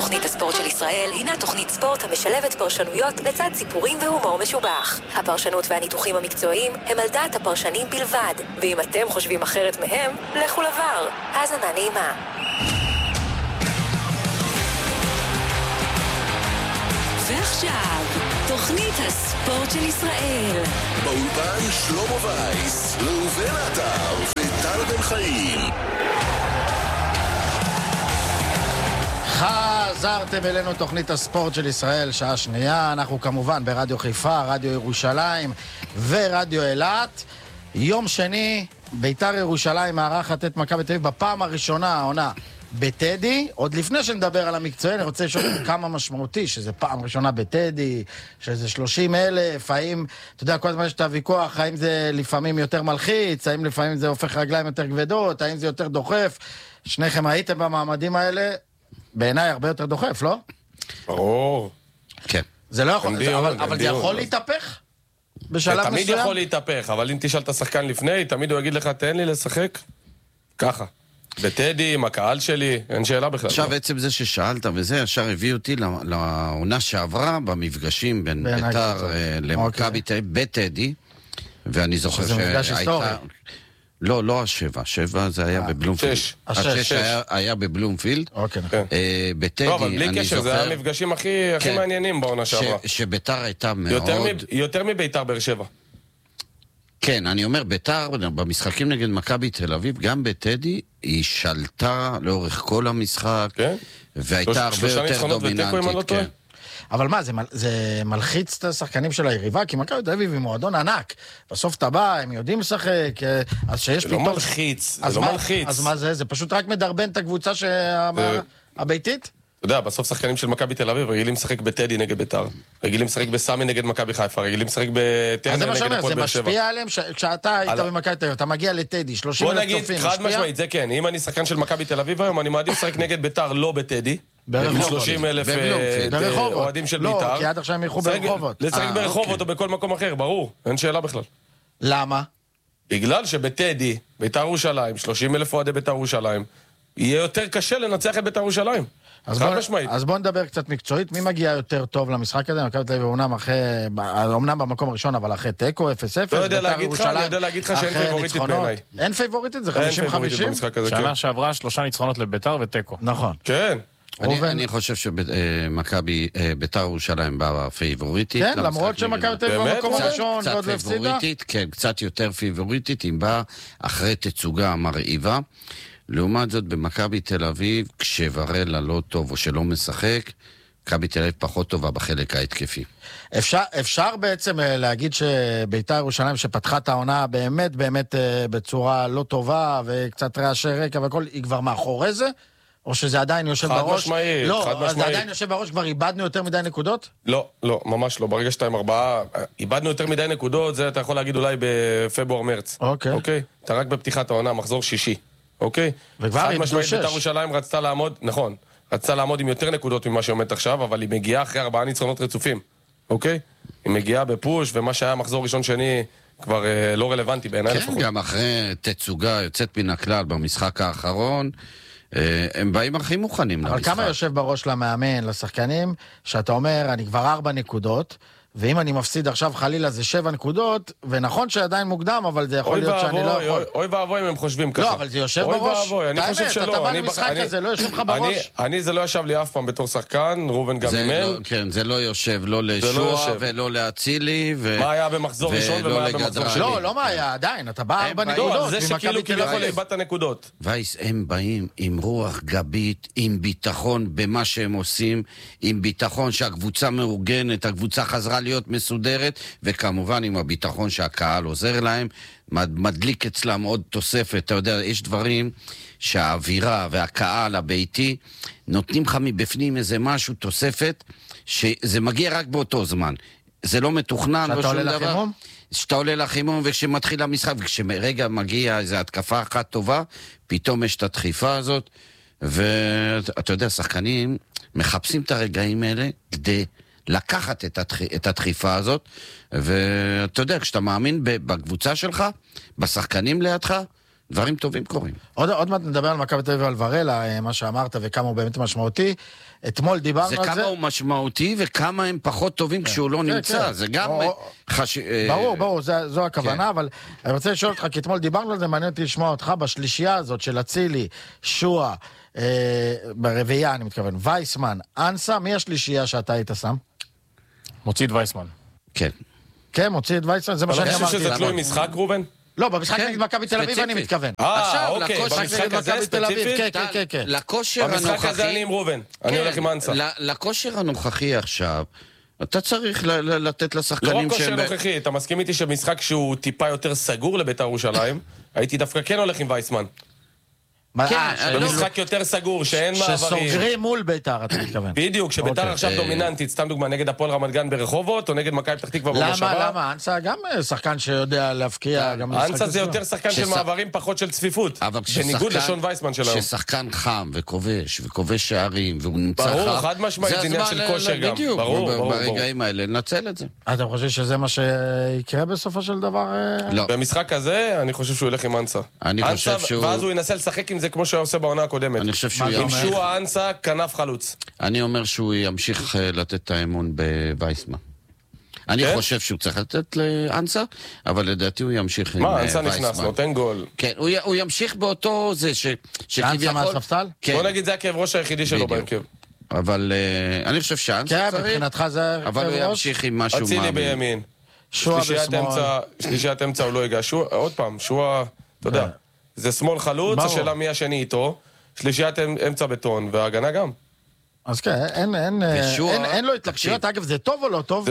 תוכנית הספורט של ישראל הינה תוכנית ספורט המשלבת פרשנויות לצד סיפורים והומור משובח. הפרשנות והניתוחים המקצועיים הם על דעת הפרשנים בלבד, ואם אתם חושבים אחרת מהם, לכו לבר. האזנה נעימה. ועכשיו, תוכנית הספורט של ישראל. באולפן שלמה וייס, ראובן עטר וטל בן חיים. חזרתם אלינו תוכנית הספורט של ישראל, שעה שנייה. אנחנו כמובן ברדיו חיפה, רדיו ירושלים ורדיו אילת. יום שני, ביתר ירושלים מארחת את מכבי תל אביב בפעם הראשונה העונה בטדי. עוד לפני שנדבר על המקצועי, אני רוצה לשאול כמה משמעותי שזה פעם ראשונה בטדי, שזה 30,000, האם, אתה יודע, כל הזמן יש את הוויכוח, האם זה לפעמים יותר מלחיץ, האם לפעמים זה הופך רגליים יותר כבדות, האם זה יותר דוחף. שניכם הייתם במעמדים האלה, בעיניי הרבה יותר דוחף, לא? ברור. כן. זה לא יכול, אבל זה יכול להתהפך? בשלב מסוים? תמיד יכול להתהפך, אבל אם תשאל את השחקן לפני, תמיד הוא יגיד לך, תן לי לשחק ככה. בטדי, עם הקהל שלי, אין שאלה בכלל. עכשיו, בעצם זה ששאלת וזה, ישר הביא אותי לעונה שעברה במפגשים בין ביתר למכבי תל אביב בטדי, ואני זוכר שזה מפגש היסטורי. לא השבע, השבע זה היה בבלומפילד. השש היה בבלומפילד. בטדי, לא, אבל בלי קשר, זה היה המפגשים הכי מעניינים בעונה שעברה. שביתר הייתה מאוד... יותר מביתר באר שבע. כן, אני אומר, ביתר, במשחקים נגד מכבי תל אביב, גם בטדי, היא שלטה לאורך כל המשחק, והייתה הרבה יותר דומיננטית. אבל מה, זה מלחיץ את השחקנים של היריבה? כי מכבי תל אביב היא מועדון ענק. בסוף אתה בא, הם יודעים לשחק, אז שיש פתאום... זה לא מלחיץ, זה לא מלחיץ. אז מה זה? זה פשוט רק מדרבן את הקבוצה הביתית? אתה יודע, בסוף שחקנים של מכבי תל אביב רגילים לשחק בטדי נגד ביתר, רגילים לשחק בסמי נגד מכבי חיפה, רגילים לשחק בטרנר נגד הפועל באר שבע. זה משפיע עליהם כשאתה היית במכבי תל אביב, אתה מגיע לטדי, 30,000 צופים, משפיע? חד משמעית, זה כן. אם אני שחקן של מכבי תל אביב היום, אני מעדיף לשחק נגד ביתר לא בטדי, עם 30,000 אוהדים של ביתר. לא, כי עד עכשיו הם ילכו ברחובות. לשחק ברחובות או בכל מקום אחר, ברור, אין שאלה בכלל. למה? בגלל שבטדי, ביתר ירושלים, 30,000 אוהדי ביתר ירושלים, יהיה יותר קשה לנצח את ביתר ירושלים. אז בוא נדבר קצת מקצועית, מי מגיע יותר טוב למשחק הזה? מכבי תל אביב אומנם במקום הראשון, אבל אחרי טקו, 0-0, לא יודע להגיד לך שאין פייבוריטית בעיניי. אין פייבוריטית? זה 50-50? שנה שעברה 3 ניצחונות לביתר וטקו. נכון. כן. אני חושב שמכבי ביתר ירושלים באה פייבוריטית. כן, למרות שמכבי תל אביב במקום הראשון ועוד לא הפסידה. כן, קצת יותר פייבוריטית, אם באה אחרי תצוגה מרהיבה. לעומת זאת, במכבי תל אביב, כשוורלה לא טוב או שלא משחק, מכבי תל אביב פחות טובה בחלק ההתקפי. אפשר בעצם להגיד שביתר ירושלים שפתחה את העונה באמת בצורה לא טובה וקצת רעשי רקע והכל, היא כבר מאחורי זה? או שזה עדיין יושב בראש? חד משמעית. לא, אז זה עדיין יושב בראש, כבר איבדנו יותר מדי נקודות? לא, ממש לא. ברגע שאתה עם 4, איבדנו יותר מדי נקודות, זה אתה יכול להגיד אולי בפברואר-מרץ. אוקיי? אתה רק בפתיחת העונה, מחזור שישי. אוקיי? וכבר חד משמעית ביתר ירושלים רצתה לעמוד, נכון, רצתה לעמוד עם יותר נקודות ממה שעומד עכשיו, אבל היא מגיעה אחרי 4 ניצחונות רצופים, אוקיי? היא מגיעה בפוש, ומה שהיה מחזור ראשון שני כבר לא רלוונטי בעיניי לפחות. כן, גם אחרי תצוגה יוצאת מן הכלל במשחק האחרון, הם באים הכי מוכנים למשחק. אבל כמה יושב בראש למאמן, לשחקנים, שאתה אומר, אני כבר 4 נקודות, ואם אני מפסיד עכשיו חלילה זה 7 נקודות, ונכון שעדיין מוקדם, אבל זה יכול להיות שאני לא יכול. אוי ואבוי אם הם חושבים ככה. לא, אבל זה יושב בראש. אני חושב שלא. אתה בא למשחק הזה, לא יושב לך בראש. אני זה לא ישב לי אף פעם בתור שחקן, רובן גם אימן. כן, זה לא יושב, לא לשוע ולא להצילי. מה היה במחזור ראשון ומה היה במחזור שני? לא מה היה, עדיין, אתה בא 4 נקודות. זה שכאילו כביכול איבדת נקודות. וייס, הם באים עם רוח גבית, עם ביטחון במה שהם עושים, עם ביטחון שהקבוצה מאורגנת, הקבוצה חזרה להיות מסודרת, וכמובן עם הביטחון שהקהל עוזר להם, מדליק אצלם עוד תוספת. אתה יודע, יש דברים שהאווירה והקהל הביתי נותנים לך מבפנים איזה משהו, תוספת, שזה מגיע רק באותו זמן. זה לא מתוכנן, לא שום דבר. שאתה עולה לחימום, וכשמתחיל המשחק, וכשרגע מגיע איזו התקפה אחת טובה, פתאום יש את הדחיפה הזאת, ואתה יודע, שחקנים מחפשים את הרגעים האלה כדי לקחת את הדחיפה הזאת, ואתה יודע, כשאתה מאמין בקבוצה שלך, בשחקנים לידך, דברים טובים קורים. עוד מעט נדבר על מכבי תל אביב ועל ורלה, מה שאמרת וכמה הוא באמת משמעותי. אתמול דיברנו על זה. זה כמה הוא משמעותי וכמה הם פחות טובים כשהוא לא נמצא. זה גם ברור, זו הכוונה, אבל אני רוצה לשאול אותך, כי אתמול דיברנו על זה, מעניין אותי לשמוע אותך בשלישייה הזאת של אצילי, שועה, ברביעייה אני מתכוון, וייסמן, אנסה, מי השלישייה שאתה היית שם? מוציא את וייסמן. כן. כן, מוציא את וייסמן, זה מה שאני אני אמרתי. חושב שזה תלוי משחק, רובן? לא, במשחק נגד מכבי תל אביב אני מתכוון. אוקיי, במשחק הזה ספציפית? כן. לכושר הנוכחי... במשחק הזה אני עם רובן, אני הולך עם אנסה. לכושר הנוכחי עכשיו, אתה צריך לתת לא לשחקנים רק כושר נוכחי, אתה מסכים איתי שמשחק שהוא טיפה יותר סגור לבית"ר ירושלים, הייתי דווקא כן הולך עם וייסמן. במשחק יותר סגור, שאין מעברים. שסוגרים מול בית"ר, אתה מתכוון. בדיוק, שבית"ר עכשיו דומיננטית, סתם דוגמה, נגד הפועל רמת גן ברחובות, או נגד מכבי פתח תקווה במושבה. למה? אנסה גם שחקן שיודע להפקיע. אנסה זה יותר שחקן של מעברים, פחות של צפיפות. בניגוד לשון וייסמן שלנו. ששחקן חם וכובש שערים, והוא נמצא חם. ברור, חד משמעית, זה עניין של כושר גם. בדיוק, ברור. ברגעים האלה, נצל את זה. אתה חושב שזה מה שיקרה בסופו של דבר? לא. במשחק הזה, אני חושב שהוא ילך עם אנסה. ואז הוא ינסה לשחק עם זה כמו שהוא עושה בעונה הקודמת. אני חושב שהוא עם שועה אנסה, כנף חלוץ. אני אומר שהוא ימשיך לתת את האמון בווייסמן. אני חושב שהוא צריך לתת לאנסה, אבל לדעתי הוא ימשיך עם מה, וייסמן. אנסה נכנס, נותן גול. כן, הוא ימשיך באותו זה אנסה מהספסל? בוא נגיד, זה הכאב ראש היחידי שלו בהרכב. אבל אני חושב שאנסה צריך, מבחינתך זה אבל הוא ימשיך עם משהו מאמין. אצילי בימין. שועה בשמאל. שלישיית אמצע הוא לא ייגע. עוד פעם, שועה, אתה יודע, זה שמאל חלוץ, השאלה מי השני איתו, שלישיית אמצע בטון, וההגנה גם. אז כן, אין לו התלקשיות. אגב, זה טוב או לא טוב?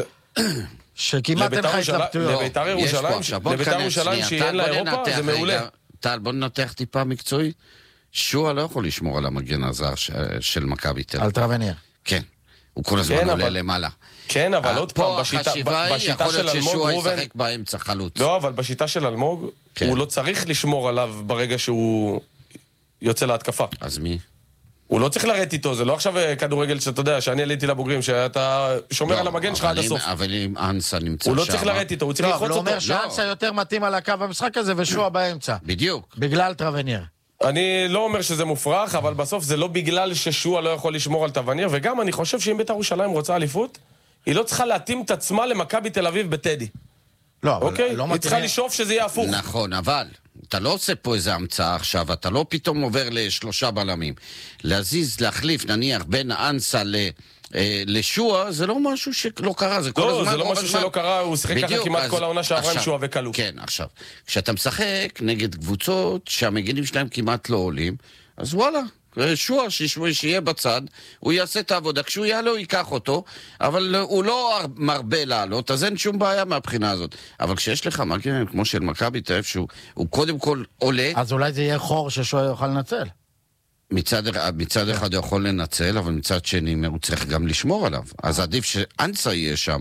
שכמעט אין לך התלבטויות. לבית"ר ירושלים שיהיה לאירופה, זה מעולה. טל, בוא ננתח טיפה מקצועי. שועה לא יכול לשמור על המגן הזר של מכבי תל אביב. על טרבניר. כן, הוא כל הזמן עולה למעלה. כן, אבל עוד פעם, בשיטה של אלמוג רובן... ישחק באמצע חלוץ. לא, אבל בשיטה של אלמוג, הוא לא צריך לשמור עליו ברגע שהוא יוצא להתקפה. אז מי? הוא לא צריך לרדת איתו, זה לא עכשיו כדורגל שאתה יודע, שאני עליתי לבוגרים, שאתה שומר על המגן שלך עד הסוף. אבל אם אנסה נמצא שם... הוא לא צריך לרדת איתו, הוא צריך ללחוץ אותו. הוא אומר שאנסה יותר מתאים על הקו במשחק הזה, ושועה באמצע. בדיוק. בגלל טרבניר. אני לא אומר שזה מופרך, אבל בסוף זה לא בגלל ששועה לא יכול לשמור על טרבניר, וגם אני חושב שאם בית"ר ירושלים רוצה אליפות, היא לא צריכה להתאים את עצמה למכבי תל אביב בטדי. לא, אבל אוקיי? היא צריכה לשאוף שזה יהיה הפוך. נכון, אבל אתה לא עושה פה איזה המצאה עכשיו, אתה לא פתאום עובר לשלושה בלמים. להחליף, נניח, בין אנסה לשועה, זה לא משהו שלא קרה, זה כל הזמן. לא, זה לא משהו שלא קרה, הוא שיחק ככה כמעט כל העונה שעברה עם שועה וקלו. כן, עכשיו, כשאתה משחק נגד קבוצות שהמגינים שלהם כמעט לא עולים, אז וואלה, שועה שיהיה בצד, הוא יעשה את העבודה, כשהוא יעלה הוא ייקח אותו, אבל הוא לא מרבה לעלות, אז אין שום בעיה מהבחינה הזאת. אבל כשיש לך מגן כמו של מכבי תל אביב, שהוא קודם כל עולה... אז אולי זה יהיה חור ששועה יוכל לנצל. מצד אחד הוא יכול לנצל, אבל מצד שני הוא צריך גם לשמור עליו. אז עדיף שאנסה יהיה שם,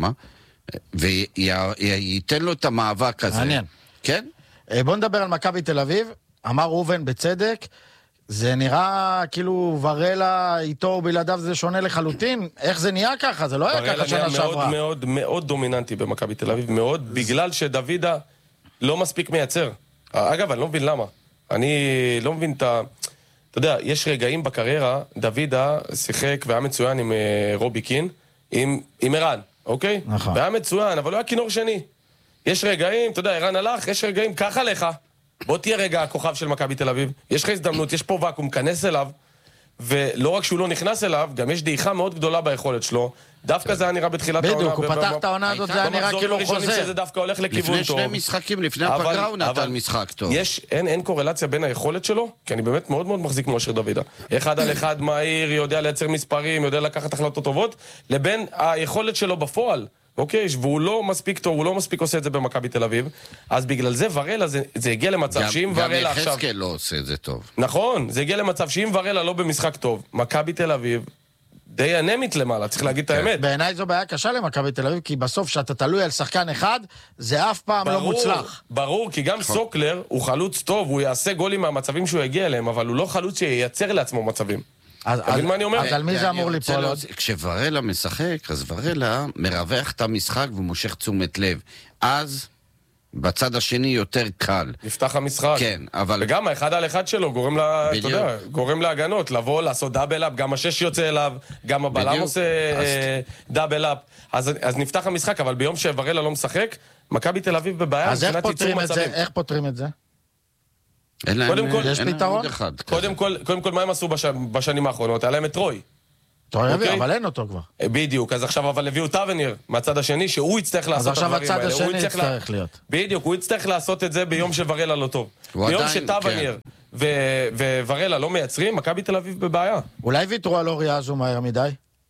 וייתן לו את המאבק הזה. מעניין. כן? בוא נדבר על מכבי תל אביב. אמר ראובן בצדק, זה נראה כאילו ורלה איתו בלעדיו זה שונה לחלוטין. איך זה נהיה ככה? זה לא היה ככה שנה שעברה. ורלה נהיה מאוד מאוד דומיננטי במכבי תל אביב, מאוד, בגלל שדוידה לא מספיק מייצר. אגב, אני לא מבין למה. אני לא מבין את ה... אתה יודע, יש רגעים בקריירה, דוידה שיחק והיה מצוין עם רובי קין, עם ערן, אוקיי? נכון. והיה מצוין, אבל הוא היה כינור שני. יש רגעים, אתה יודע, ערן הלך, יש רגעים, ככה לך. בוא תהיה רגע הכוכב של מכבי תל אביב, יש לך הזדמנות, יש פה ואקום, כנס אליו, ולא רק שהוא לא נכנס אליו, גם יש דעיכה מאוד גדולה ביכולת שלו, דווקא זה היה נראה בתחילת העונה. בדיוק, הוא פתח את העונה הזאת, זה היה נראה כאילו הוא חוזר. שזה דווקא הולך לכיוון טוב. לפני שני משחקים, לפני הפגרה הוא נתן משחק טוב. אין קורלציה בין היכולת שלו, כי אני באמת מאוד מאוד מחזיק מאושר דוידה. אחד על אחד מהיר, יודע לייצר מספרים, יודע לקחת החלטות טובות, לבין היכולת שלו בפועל. אוקיי, והוא לא מספיק טוב, הוא לא מספיק עושה את זה במכבי תל אביב, אז בגלל זה ורלה, זה הגיע למצב שאם ורלה עכשיו... גם יחזקאל לא עושה את זה טוב. נכון, זה הגיע למצב שאם ורלה לא במשחק טוב, מכבי תל אביב די אנמית למעלה, צריך להגיד את האמת. בעיניי זו בעיה קשה למכבי תל אביב, כי בסוף שאתה תלוי על שחקן אחד, זה אף פעם לא מוצלח. ברור, כי גם סוקלר הוא חלוץ טוב, הוא יעשה גולים מהמצבים שהוא יגיע אליהם, אבל הוא לא חלוץ שייצר לעצמו מצבים. תבין מה אני אומר? אז על מי זה אמור ליפול עוד? כשוורלה משחק, אז וורלה מרווח את המשחק ומושך תשומת לב. אז בצד השני יותר קל. נפתח המשחק. כן, אבל... וגם האחד על אחד שלו גורם להגנות, לבוא, לעשות דאבל-אפ, גם השש יוצא אליו, גם הבלם עושה דאבל-אפ. אז נפתח המשחק, אבל ביום שוורלה לא משחק, מכבי תל אביב בבעיה. אז איך פותרים את זה? יש פתרון? קודם כל, מה הם עשו בשנים האחרונות? היה להם את רוי. אבל אין אותו כבר. בדיוק, אז עכשיו אבל הביאו טאבניר מהצד השני, שהוא יצטרך לעשות את הדברים האלה. אז עכשיו הצד השני יצטרך להיות. בדיוק, הוא יצטרך לעשות את זה ביום שוורלה לא טוב. ביום שטאבניר וורלה לא מייצרים, מכבי תל אביב בבעיה. אולי ויתרו על אורי אזו מהר מדי?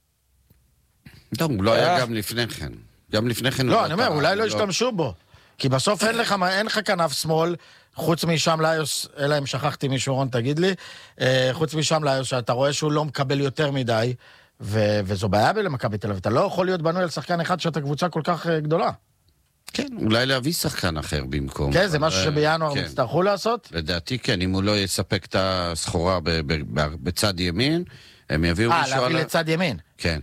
לא, הוא לא היה גם לפני כן. גם לפני כן... לא, אני אומר, אולי לא השתמשו בו. כי בסוף אין לך כנף שמאל, חוץ משם ליוס, אלא אם שכחתי משורון, תגיד לי, חוץ משם ליוס, שאתה רואה שהוא לא מקבל יותר מדי, וזו בעיה למכבי תל אביב. אתה לא יכול להיות בנוי על שחקן אחד שאתה קבוצה כל כך גדולה. כן, אולי להביא שחקן אחר במקום. כן, זה משהו שבינואר יצטרכו לעשות? לדעתי כן, אם הוא לא יספק את הסחורה בצד ימין, הם יביאו מישהו... להביא לצד ימין. כן.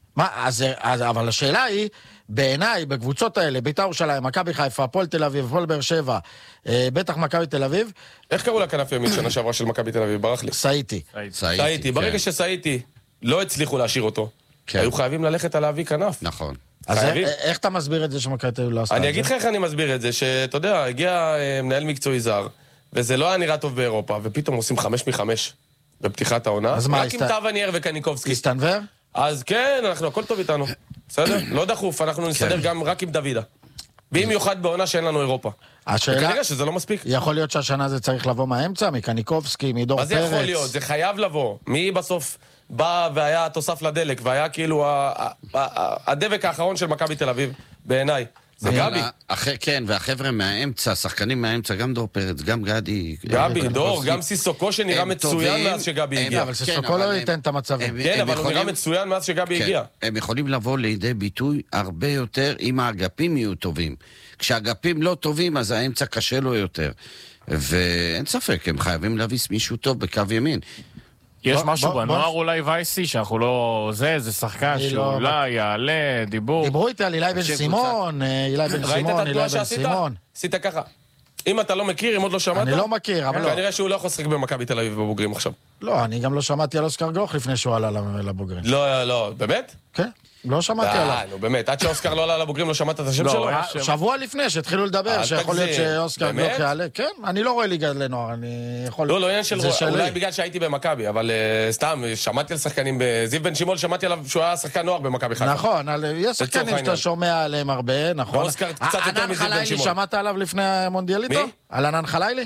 אבל השאלה היא, בעיניי, בקבוצות האלה, בית"ר ירושלים, מכבי חיפה, הפועל תל אביב, הפועל באר שבע, בטח מכבי תל אביב. איך קראו לכנף ימין שנה שעברה של מכבי תל אביב? ברח לי. סאיטי. ברגע שסאיטי לא הצליחו להשאיר אותו, היו חייבים ללכת על להביא כנף. נכון. אז איך אתה מסביר את זה שמכבי תל אביב לא עשתה את זה? אני אגיד לך איך אני מסביר את זה, שאתה יודע, הגיע מנהל מקצועי זר, וזה לא היה נראה טוב באירופה, ופתאום עושים 5 מ-5 בפתיחת העונה. רק עם טאבניר וקניקובסקי. הסתנבר? אז כן, הכל טוב איתנו. בסדר? לא דחוף, אנחנו נסתדר גם רק עם דוידה. במיוחד בעונה שאין לנו אירופה. וכנראה שזה לא מספיק. יכול להיות שהשנה זה צריך לבוא מהאמצע, מקניקובסקי, מדור פרץ. אז זה יכול להיות, זה חייב לבוא. מי בסוף בא והיה תוסף לדלק, והיה כאילו הדבק האחרון של מכבי תל אביב, בעיניי. זה גבי. כן, והחבר'ה מהאמצע, השחקנים מהאמצע, גם דור פרץ, גם גדי. גבי, דור, גם סיסוקו שנראה מצוין מאז שגבי הגיע. אבל סיסוקו לא ייתן את המצבים. כן, אבל הוא נראה מצוין מאז שגבי הגיע. הם יכולים לבוא לידי ביטוי הרבה יותר אם האגפים יהיו טובים. כשהאגפים לא טובים, אז האמצע קשה לו יותר. ואין ספק, הם חייבים להביס מישהו טוב בקו ימין. יש משהו בנוער אולי וייסי, שאנחנו לא... זה שחקן שאולי יעלה, דיברו איתי על אילי בן סימון, ראית את התנועה שעשית? עשית ככה. אם אתה לא מכיר, אם עוד לא שמעת... אני לא מכיר, אבל לא. כנראה שהוא לא יכול לשחק במכבי תל אביב בבוגרים עכשיו. לא, אני גם לא שמעתי על אוסקר גלוך לפני שהוא עלה לבוגרים. לא, באמת? כן, לא שמעתי עליו. נו, באמת, עד שאוסקר לא עלה לבוגרים לא שמעת את השם שלו? שבוע לפני שהתחילו לדבר, שיכול להיות שאוסקר גלוך יעלה. כן, אני לא רואה ליגה לנוער, אני יכול... לא, עניין של... אולי בגלל שהייתי במכבי, אבל סתם, שמעתי על שחקנים בזיו בן שמעון, שמעתי עליו שהוא היה שחקן נוער במכבי חיפה. נכון, יש שחקנים שאתה שומע עליהם הרבה, נכון. אוסקר קצת יותר מזיו בן שמעון. שמעת עליו לפני המונדיאליטו? על ענן חלילי?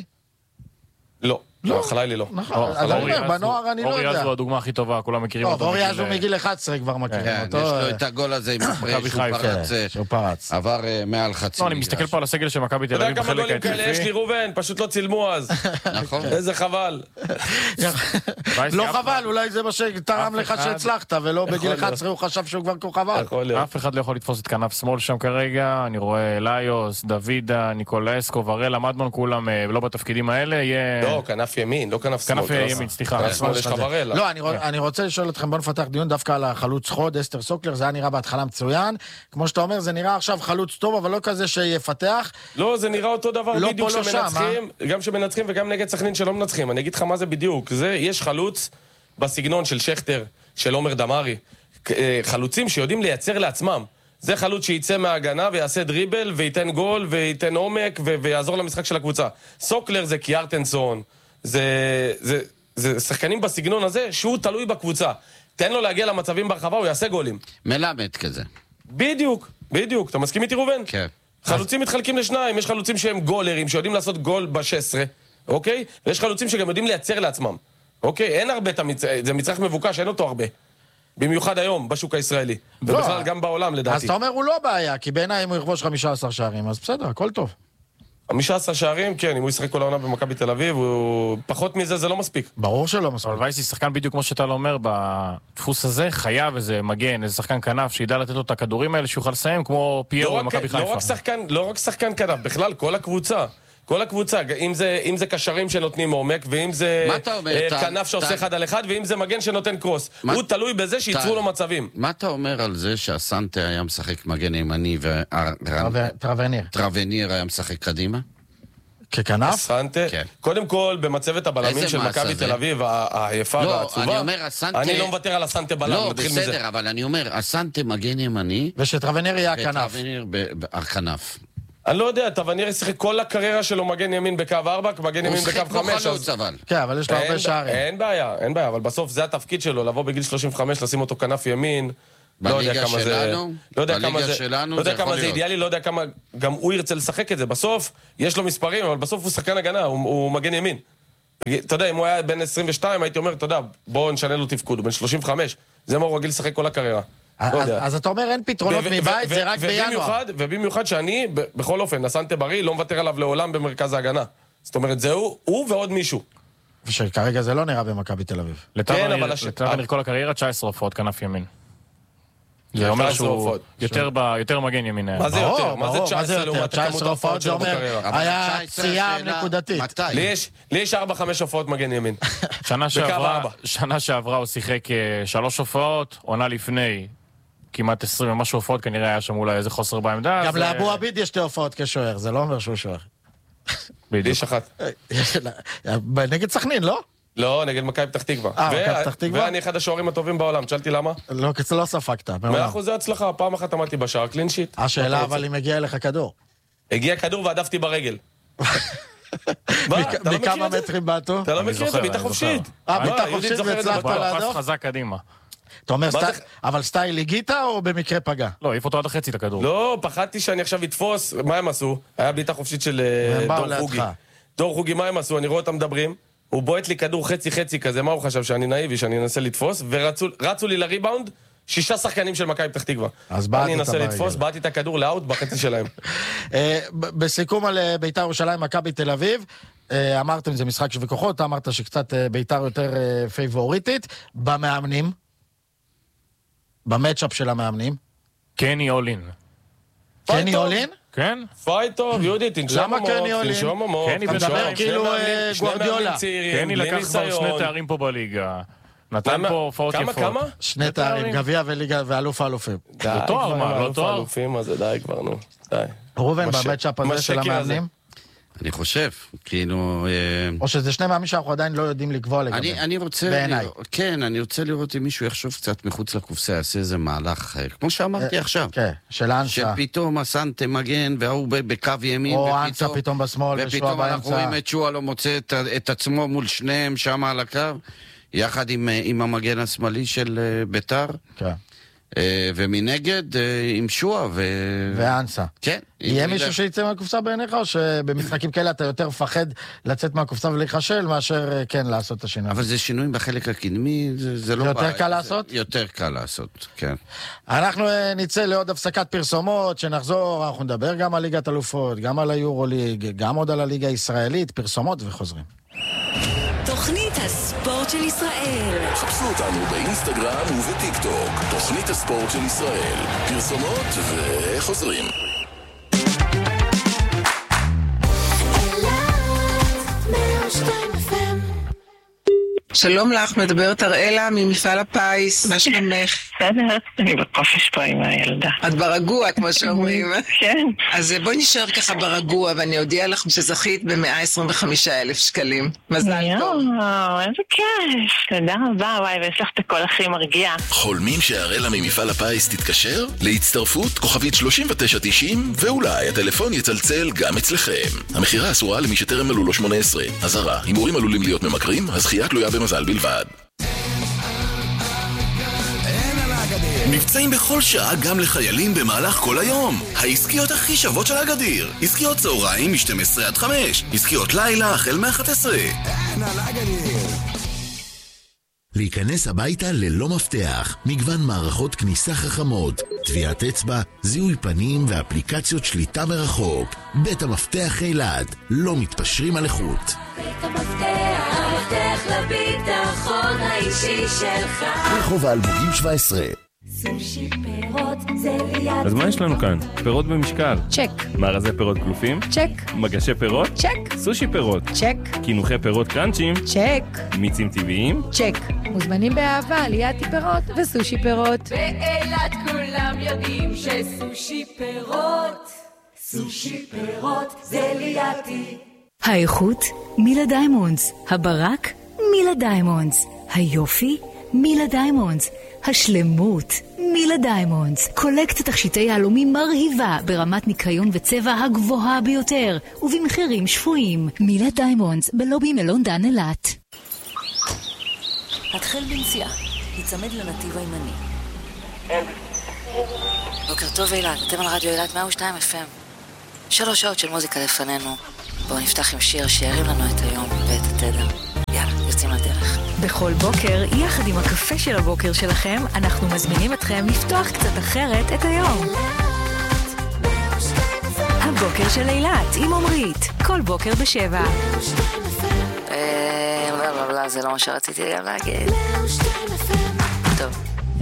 לא, חלילי לא. נכון, אז אני אומר, בנוער אני לא יודע. אורי אזו הדוגמה הכי טובה, כולם מכירים אותו. אורי אזו מגיל 11 כבר מכירים אותו. יש לו את הגול הזה עם הפרש, שהוא פרץ. עבר מעל חצי. לא, אני מסתכל פה על הסגל של מכבי תל אביב בחלק ההתקפי. אתה יודע כמה גולים כאלה יש לי ראובן, פשוט לא צילמו אז. נכון. איזה חבל. לא חבל, אולי זה מה שתרם לך שהצלחת, ולא בגיל 11 הוא חשב שהוא כבר כוכבל. אף אחד לא יכול לתפוס את כנף שמאל שם כרגע, אני רואה ליוס, דוידה, ניקולסקו, ורלה, מדמון, כולם לא בתפקידים האלה. לא, כנף ימין, לא כנף שמאל. כנף ימין, סליחה. כנף שמאל יש לך ורלה. לא, אני רוצה לשאול אתכם, בוא נפתח דיון דווקא על החלוץ חוד, אסתר סוקלר, זה היה נראה בהתחלה מצוין. כמו שאתה אומר, זה נראה עכשיו חלוץ טוב, אבל לא כזה שיפתח. לא, זה נראה אותו דבר בדיוק שמנצחים, גם שמנצחים וגם נגד סכנין שלא מנצחים. אני אגיד לך מה זה בדיוק. יש חלוץ בסגנון של שכטר, של עומר דמרי. חלוצים שיודעים לייצר לעצמם. זה חלוץ שייצא מההגנה ויעשה דריבל וייתן גול וייתן עומק ויעזור למשחק של הקבוצה. סוקלר זה קיארטנסון. זה שחקנים בסגנון הזה שהוא תלוי בקבוצה. תן לו להגיע למצבים ברחבה, הוא יעשה גולים. מלמד כזה. בדיוק. אתה מסכים איתי ראובן? כן. חלוצים מתחלקים לשניים, יש חלוצים שהם גולרים, שיודעים לעשות גול ב-16, אוקיי? ויש חלוצים שגם יודעים לייצר לעצמם, אוקיי? אין הרבה, זה מצרך מבוקש, אין אותו הרבה. במיוחד היום, בשוק הישראלי. ובכלל גם בעולם, לדעתי. אז אתה אומר הוא לא בעיה, כי בעיניי אם הוא יכבוש 15 שערים, אז בסדר, הכל טוב. 15 שערים, כן, אם הוא ישחק כל העונה במכבי תל אביב, פחות מזה זה לא מספיק. ברור שלא מספיק. אבל וייסי שחקן בדיוק כמו שאתה לא אומר, בדפוס הזה חייב איזה מגן, איזה שחקן כנף, שידע לתת לו את הכדורים האלה, שיוכל לסיים כמו פיירו במכבי חיפה. לא רק שחקן כנף, בכלל כל הקבוצה. כל הקבוצה, אם זה קשרים שנותנים עומק, ואם זה כנף שעושה אחד על אחד, ואם זה מגן שנותן קרוס. הוא תלוי בזה שיצרו לו מצבים. מה אתה אומר על זה שהסנטה היה משחק מגן ימני טרווניר היה משחק קדימה? ככנף? סנטה, קודם כל במצבת הבלמים של מכבי תל אביב העייפה והעצובה, אני לא מוותר על הסנטה בלם. לא, בסדר, אבל אני אומר, הסנטה מגן ימני ושטרווניר יהיה הכנף. וטרווניר הכנף. אני לא יודע, טרווניר ישחק כל הקריירה שלו מגן ימין בקו 4, מגן ימין בקו 5. כן, אבל יש לו הרבה שערים. אין בעיה, אבל בסוף זה התפקיד שלו, לבוא בגיל 35, לשים אותו כנף ימין. בליגה שלנו, לא יודע כמה זה אידיאלי, לא יודע כמה גם הוא ירצה לשחק את זה. בסוף יש לו מספרים, אבל בסוף הוא שחקן הגנה, הוא מגן ימין. אתה יודע, אם הוא היה בן 22, הייתי אומר, אתה יודע, בואו נשנה לו תפקוד, הוא בן 35, זה מה הוא רגיל לשחק כל הקריירה. אז אתה אומר, אין פתרונות מבית, זה רק בינואר. ובמיוחד שאני, בכל אופן, הסנטה בריא, לא מוותר עליו לעולם במרכז ההגנה. זאת אומרת, זה הוא ועוד מישהו. ושכרגע זה לא נראה במכבי תל אביב. לטרווניר כל הקריירה 19 הופעות כנף ימין. זה אומר שהוא יותר מגן ימין. מה זה יותר? מה זה 19 לעומת כמות ההופעות שלו בקריירה? היה פציעה נקודתית. לי יש 4-5 הופעות מגן ימין. שנה שעברה הוא שיחק 3 הופעות, עונה לפני כמעט 20 ומשהו הופעות, כנראה היה שם אולי איזה חוסר בעמדה. גם לאבו עביד יש 2 הופעות כשוער, זה לא אומר שהוא שוער. לי יש אחת. נגד סכנין, לא? לא, נגד מכבי פתח תקווה. ואני אחד השוערים הטובים בעולם, שאלתי למה? לא ספקת. 100% זה הצלחה, פעם אחת עמדתי בשער, קלין שיט. השאלה אבל אם הגיע אליך כדור. הגיע כדור ועדפתי ברגל. מכמה מטרים בעטו? אתה לא מכיר את זה, בעיטה חופשית. בעיטה חופשית והצלחת להדוף? חזק קדימה. אתה אומר, אבל סטייל הגיעת או במקרה פגע? לא, העיף אותו עד החצי את הכדור. לא, פחדתי שאני עכשיו אתפוס, מה הם עשו? היה בעיטה חופשית של דור חוגי. דור חוגי, מה הם עשו? אני רואה אותם מדברים. הוא בועט לי כדור חצי כזה, מה הוא חשב? שאני נאיבי, שאני אנסה לתפוס, ורצו לי לריבאונד 6 שחקנים של מכבי פתח תקווה. אז בעט אני אנסה לתפוס, בעט את הכדור לאוט בחצי שלהם. בסיכום על בית"ר ירושלים, מכבי תל אביב, אמרתם זה משחק שווה כוחות, אמרת שקצת בית"ר יותר פייבוריטית, במאמנים, במאצ'אפ של המאמנים. קני אולין. קני אולין? כן. פייטו, יהודי, תנשום עמוק, תנשום עמוק. קני מדבר כאילו גוארדיולה. קני לקח כבר 2 תארים פה בליגה. נתן פה הופעות יפות. כמה? 2 תארים, גביע וליגה ואלוף האלופים. לא תואר, מה? לא תואר? אלופים, אז די כבר, נו. די. ראובן, במאצ'אפ הזה של המאמנים? אני חושב, כאילו... או שזה 2 מאמנים שאנחנו עדיין לא יודעים לקבוע לגביהם. אני רוצה... בעיניי. כן, אני רוצה לראות אם מישהו יחשוב קצת מחוץ לקופסה, יעשה איזה מהלך, כמו שאמרתי עכשיו. כן, של אנסה. שפתאום הסנטה מגן, והוא בקו ימין, או אנסה פתאום בשמאל, ופתאום אנחנו רואים את שואה לא מוצא את עצמו מול שניהם שם על הקו, יחד עם המגן השמאלי של בית"ר. כן. ומנגד עם שואה ואנסה. כן. יהיה מישהו שיצא מהקופסה בעיניך, או שבמשחקים כאלה אתה יותר פחד לצאת מהקופסה ולהיחשל, מאשר כן לעשות את השינוי? אבל זה שינויים בחלק הקדמי, זה לא... יותר קל לעשות? יותר קל לעשות, כן. אנחנו נצא לעוד הפסקת פרסומות, שנחזור, אנחנו נדבר גם על ליגת אלופות, גם על היורוליג, גם עוד על הליגה הישראלית, פרסומות וחוזרים. תוכנית הספורט של ישראל. חפשו אותנו באינסטגרם ובטיק טוק. תוכנית הספורט של ישראל. פרסומות וחוזרים. שלום לך, מדברת אראלה ממפעל הפיס, מה שלומך? בסדר, אני בקופש פה עם הילדה. את ברגוע, כמו שאומרים. כן. אז בואי נשאר ככה ברגוע, ואני אודיע לך שזכית ב125,000 שקלים. מזל טוב. יואו, איזה כיף. תודה רבה, וואי, ויש לך את הכל הכי מרגיע. חולמים שהאראלה ממפעל הפיס תתקשר? להצטרפות כוכבית 3990, ואולי הטלפון יצלצל גם אצלכם. המחירה אסורה למי שטרם מלאו לו 18. אזהרה, הימורים עלולים להיות ממכרים, הזכייה תלויה במזל בלבד. מבצעים בכל שעה גם לחיילים במהלך כל היום. העסקיות הכי שוות של הגדיר. עסקיות צהריים מ-12 עד 5. עסקיות לילה החל מ-11. להיכנס הביתה ללא מפתח, מגוון מערכות כניסה חכמות, טביעת אצבע, זיהוי פנים ואפליקציות שליטה מרחוק. בית המפתח אילת, לא מתפשרים על איכות. בית המפתח לביטחון האישי שלך. רחוב האלמוגים 17. סושי פירות זה ליד. אז מה יש לנו כאן? פירות במשקל. צ'ק. מארזי פירות גלופים. צ'ק. מגשי פירות. צ'ק. סושי פירות. צ'ק. קינוחי פירות קראנצ'ים. צ'ק. מיצים טבעיים. צ'ק. מוזמנים באהבה ליד פירות וסושי פירות. באילת כולם יודעים שסושי פירות, סושי פירות זה לידי. האיכות מילה דיימונדס, הברק מילה דיימונדס, היופי מילה דיימונדס, השלמות מילה דיימונדס. קולקציית תכשיטי יהלומים מרהיבה ברמת ניקיון וצבע הגבוהה ביותר ובמחירים שפויים. מילה דיימונדס בלובי מלון דן אילת. התחל בנסיעה, להיצמד לנתיב הימני. בוקר טוב אילת, אתם על רדיו אילת 102 FM. 3 שעות של מוזיקה לפנינו. בואו נפתח עם שיר שירים לנו את היום ואת התדר. יאללה, יוצאים לדרך. בכל בוקר, יחד עם הקפה של הבוקר שלכם, אנחנו מזמינים אתכם לפתוח קצת אחרת את היום. הבוקר של אילת עם עומרית, כל בוקר ב7. לא, זה לא מה שרציתי גם להגיד. טוב.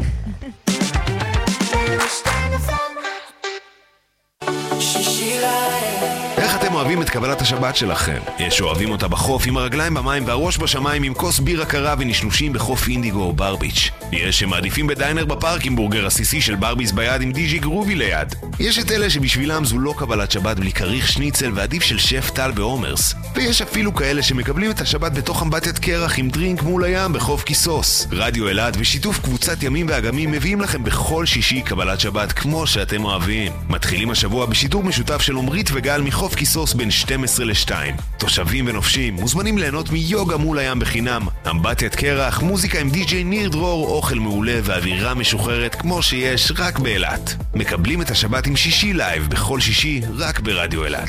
איך אתם אוהבים את קבלת השבת שלכם? יש אוהבים אותה בחוף עם הרגליים במים והראש בשמיים עם כוס בירה קרה ונשנושים בחוף אינדיגו או ברביץ'. יש שמעדיפים בדיינר בפארק עם בורגר עסיסי של ברביס ביד עם דיג'י גרובי ליד. יש את אלה שבשבילם זו לא קבלת שבת בלי כריך שניצל ועדיף של שף טל בעומרס. ויש אפילו כאלה שמקבלים את השבת בתוך אמבטיית קרח עם דרינק מול הים בחוף כיסוס. רדיו אילת ושיתוף קבוצת ימים ואגמים מביאים לכם בכל שישי קבלת שבת כמו שאתם אוהבים. מתחילים השבוע בשידור משותף של עומרית וגל מחוף כיסוס בין 12 ל-2. תושבים ונופשים מוזמנים ליהנות מיוגה מול הים בחינם, אמבטיית קרח, מוזיקה עם די-ג'יי ניר דרור, אוכל מעולה ואווירה משוחררת כמו שיש רק באילת. מקבלים את השבת עם שישי לייב בכל שישי רק ברדיו אילת.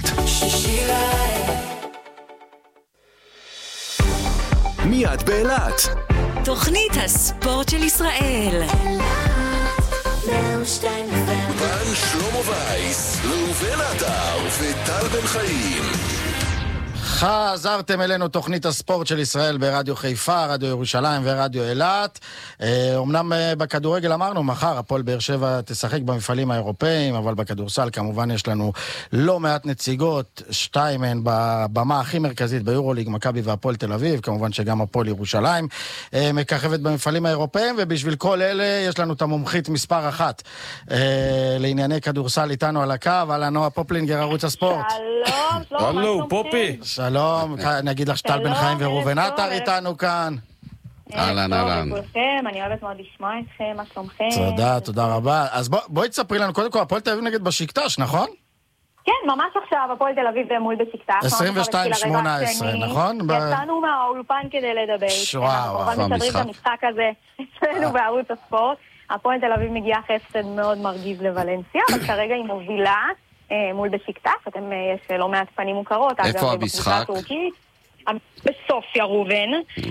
מיד באילת. תוכנית הספורט של ישראל. בן שלמה וייס, ראובן עטר וטל בן חיים. חזרתם אלינו תוכנית הספורט של ישראל ברדיו חיפה, רדיו ירושלים ורדיו אילת. אמנם בכדורגל אמרנו, מחר הפועל באר שבע תשחק במפעלים האירופאים, אבל בכדורסל כמובן יש לנו לא מעט נציגות, 2 מהן בבמה הכי מרכזית ביורוליג, מכבי והפועל תל אביב, כמובן שגם הפועל ירושלים מככבת במפעלים האירופאים, ובשביל כל אלה יש לנו את המומחית מספר 1 לענייני כדורסל איתנו על הקו, על נועה פופלינגר, ערוץ הספורט. שלום, הלו, פופי. שלום, נגיד לך שטל בן חיים וראובן עטר איתנו כאן. אהלן, אהלן. אני אוהבת מאוד לשמוע אתכם, מה שלומכם? תודה רבה. אז בואי תספרי לנו, קודם כל, הפועל תל אביב נגד בשיקטש, נכון? כן, ממש עכשיו, הפועל תל אביב מול בשיקטש. 22-18, נכון? יצאנו מהאולפן כדי לדבר. וואו, אנחנו מסדרים את המשחק הזה אצלנו בערוץ הספורט. הפועל תל אביב מגיעה חפסד מאוד מרגיז לוולנסיה, אבל כרגע היא מובילה מול בשיקטש, יש לא מעט פנים מוכרות. איפה המשחק? בסופיה ראובן.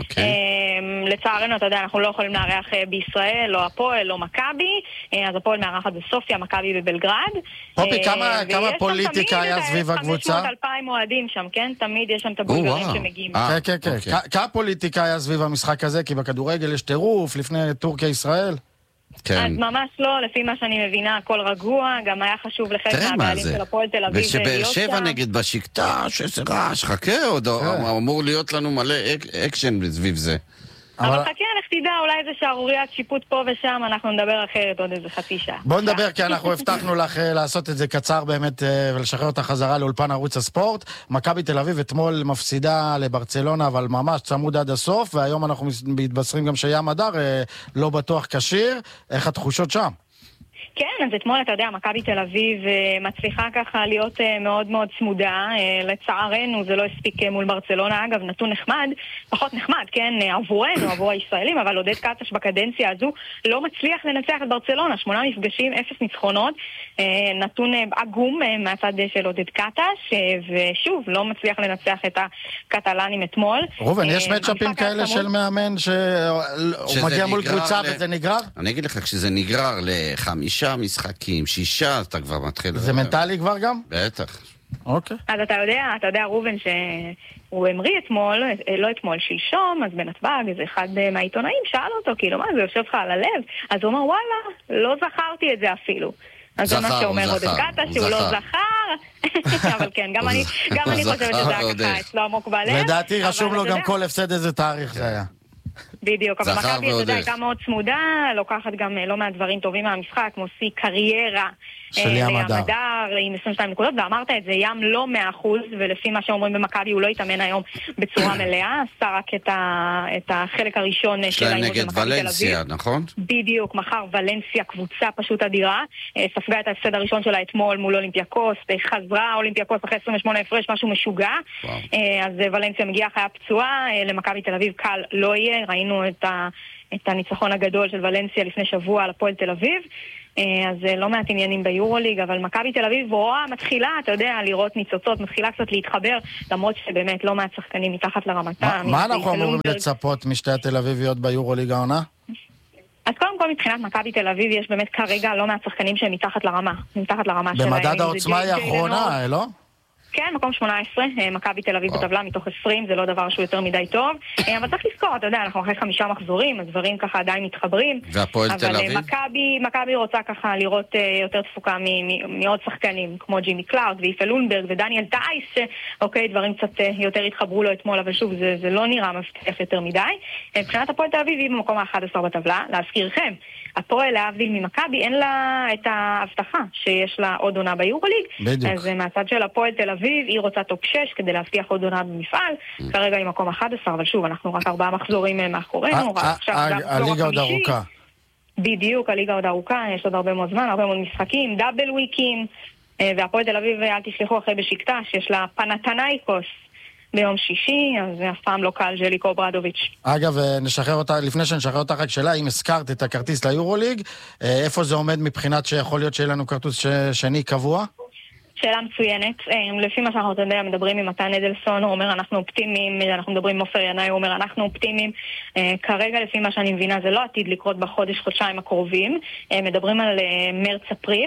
לצערנו, אתה יודע, אנחנו לא יכולים לארח בישראל, לא הפועל, לא מכבי, אז הפועל מארחת בסופיה, מכבי בבלגרד. פופי, כמה פוליטיקה היה סביב הקבוצה? 500,000 אוהדים שם, כן? תמיד יש שם את הבולגרים שמגיעים. כן. כמה פוליטיקה היה סביב המשחק הזה? כי בכדורגל יש טירוף לפני טורקיה-ישראל? אז ממש לא, לפי מה שאני מבינה, הכל רגוע, גם היה חשוב לחלק מהבעלים של הפועל תל אביב. ושבאר שבע נגד בשיקטש, איזה רעש, חכה, עוד אמור להיות לנו מלא אקשן סביב זה. אבל חכה, לך תדע, אולי זה שערוריית שיפוט פה ושם, אנחנו נדבר אחרת עוד איזה חצי שעה. בוא נדבר, כי אנחנו הבטחנו לך לעשות את זה קצר באמת, ולשחרר אותה חזרה לאולפן ערוץ הספורט. מכבי תל אביב אתמול מפסידה לברצלונה, אבל ממש צמוד עד הסוף, והיום אנחנו מתבשרים גם שים הדר לא בטוח כשיר. איך התחושות שם? כן, אז אתמול, אתה יודע, מכבי תל אביב מצליחה ככה להיות מאוד מאוד צמודה. לצערנו זה לא הספיק מול ברצלונה. אגב, נתון נחמד, פחות נחמד, כן, עבורנו, עבור הישראלים, אבל עודד קטש בקדנציה הזו לא מצליח לנצח את ברצלונה. 8 מפגשים, 0 ניצחונות. נתון עגום מהצד של עודד קטש, ושוב, לא מצליח לנצח את הקטלנים אתמול. ראובן, יש מצ'אפים כאלה של מאמן שהוא מגיע מול קבוצה וזה נגרר? אני אגיד לך, כשזה נגרר ל5 משחקים, 6, אתה כבר מתחיל... זה מנטלי כבר גם? בטח. אוקיי. אז אתה יודע, רובן, שהוא המריא אתמול, לא אתמול, שלשום, אז בנתב"ג, איזה אחד מהעיתונאים שאל אותו, כאילו, מה, זה יושב לך על הלב? אז הוא אומר, וואלה, לא זכרתי את זה אפילו. אז זה מה שאומר עוד קאטה, שהוא לא זכר. אבל כן, גם אני חושבת שזה היה ככה אצלו עמוק בלב. לדעתי רשום לו גם כל הפסד איזה תאריך זה היה. בדיוק, אבל מכבי הייתה מאוד צמודה, לוקחת גם לא מעט דברים טובים מהמשחק, כמו שיא קריירה של ים הדר עם 22 נקודות, ואמרת את זה, ים לא 100%, ולפי מה שאומרים במכבי הוא לא יתאמן היום בצורה מלאה, עשה רק את החלק הראשון של האימון נגד ולנסיה, נכון? בדיוק, מחר ולנסיה, קבוצה פשוט אדירה, ספגה את ההפסד הראשון שלה אתמול מול אולימפיאקוס, חזרה אולימפיאקוס אחרי 28 הפרש, משהו משוגע, אז ולנסיה מגיעה חיה פצועה, למכבי תל אביב קל לא יהיה, ראינו את הניצחון הגדול של ולנסיה לפני שבוע על הפועל תל אביב, אז לא מעט עניינים ביורוליג, אבל מכבי תל אביב רואה מתחילה, אתה יודע, לראות ניצוצות, מתחילה קצת להתחבר, למרות שבאמת לא מעט שחקנים מתחת לרמתה. מה אנחנו אמורים לצפות משתי התל אביביות ביורוליג העונה? אז קודם כל מבחינת מכבי תל אביב יש באמת כרגע לא מעט שחקנים שהם מתחת לרמה שלהם. במדד העוצמה היא האחרונה, לא? כן, מקום 18, מכבי תל אביב בטבלה מתוך 20, זה לא דבר שהוא יותר מדי טוב, אבל צריך לזכור, אתה יודע, אנחנו אחרי 5 מחזורים, הדברים ככה עדיין מתחברים. והפועל תל אביב? אבל מכבי רוצה ככה לראות יותר תפוקה מעוד שחקנים, כמו ג'ימי קלארק ואיפה לונברג ודניאל טייס, אוקיי, דברים קצת יותר התחברו לו אתמול, אבל שוב, זה לא נראה מבטיח יותר מדי. מבחינת הפועל תל אביב היא במקום ה-11 בטבלה, להזכירכם, הפועל להבדיל ממכבי, אין לה את ההבטחה שיש לה עוד עונה ביורוליג. אז מהצד של הפועל תל אביב, היא רוצה טופ 6 כדי להבטיח עוד עונה במפעל. כרגע היא מקום 11, אבל שוב, אנחנו רק 4 מחזורים מאחורינו. הליגה עוד ארוכה. בדיוק, הליגה עוד ארוכה, יש עוד הרבה מאוד זמן, הרבה מאוד משחקים, דאבל וויקים, והפועל תל אביב, אל תשלחו אחרי בשקטש, יש לה פנתנייקוס ביום שישי, אז זה אף פעם לא קל ג'ליקו ברדוביץ'. אגב, נשחרר אותה, לפני שנשחרר אותה רק שאלה, אם הזכרת את הכרטיס ליורוליג, איפה זה עומד מבחינת שיכול להיות שיהיה לנו כרטיס שני קבוע? שאלה מצוינת. לפי מה שאנחנו מדברים עם מתן אדלסון, הוא אומר אנחנו אופטימיים, אנחנו מדברים עם עופר ינאי, הוא אומר אנחנו אופטימיים. כרגע לפי מה שאני מבינה זה לא עתיד לקרות בחודש-חודשיים הקרובים, מדברים על מרץ-אפריל.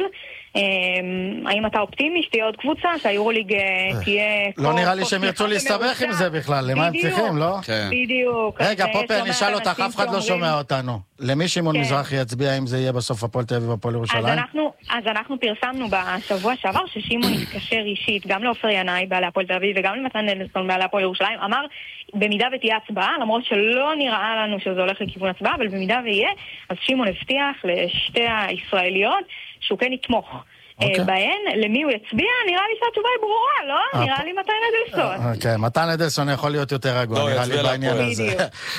האם אתה אופטימי שתהיה עוד קבוצה, שהיורוליג תהיה... לא נראה לי שהם ירצו להסתבך עם זה בכלל, למה הם צריכים, לא? בדיוק. רגע, פופר, אני אשאל אותך, אף אחד לא שומע אותנו. למי שמעון מזרחי יצביע אם זה יהיה בסוף הפועל תל אביב והפועל ירושלים? אז אנחנו פרסמנו בשבוע שעבר ששימון התקשר אישית גם לעופר ינאי בעלי הפועל תל אביב וגם למתן אדלסון בעלי הפועל ירושלים, אמר במידה ותהיה הצבעה, למרות שלא נראה לנו שזה הולך לכיוון הצבעה, אבל במידה ויהיה, אז שימון הבטיח לשתי הישראליות שהוא כן יתמוך בהן. למי הוא יצביע? נראה לי שהתשובה היא ברורה, לא? נראה לי מתן אדלסון. אוקיי, מתן אדלסון יכול להיות יותר רגוע, נראה לי בעניין הזה.